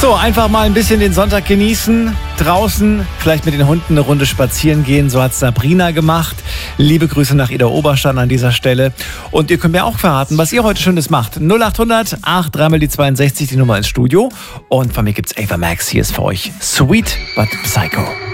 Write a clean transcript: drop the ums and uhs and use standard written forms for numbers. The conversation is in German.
So, einfach mal ein bisschen den Sonntag genießen, draußen, vielleicht mit den Hunden eine Runde spazieren gehen. So hat Sabrina gemacht. Liebe Grüße nach Ida Oberstein an dieser Stelle. Und ihr könnt mir auch verraten, was ihr heute Schönes macht. 0800 83 die 62, die Nummer ins Studio. Und von mir gibt's Ava Max. Hier ist für euch Sweet but Psycho.